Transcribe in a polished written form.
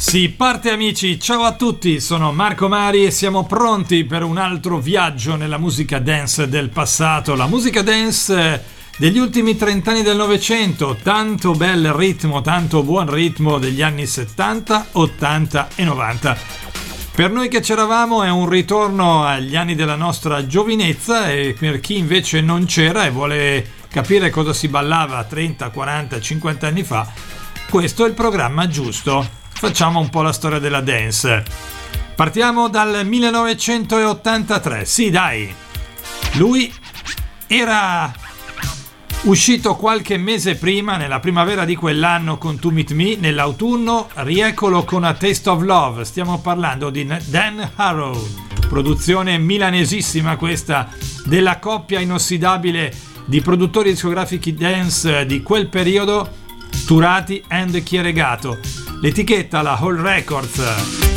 Si parte amici, ciao a tutti, sono Marco Mari e siamo pronti per un altro viaggio nella musica dance del passato, la musica dance degli ultimi 30 anni del Novecento, tanto bel ritmo, tanto buon ritmo degli anni 70, 80 e 90. Per noi che c'eravamo è un ritorno agli anni della nostra giovinezza e per chi invece non c'era e vuole capire cosa si ballava 30, 40, 50 anni fa, questo è il programma giusto. Facciamo un po' la storia della dance. Partiamo dal 1983. Sì, dai. Lui era uscito qualche mese prima, nella primavera di quell'anno con To Meet Me, nell'autunno rieccolo con A Taste of Love. Stiamo parlando di Dan Harrow, produzione milanesissima questa della coppia inossidabile di produttori discografici dance di quel periodo, Turati and Chieregato. L'etichetta, la Hall Records.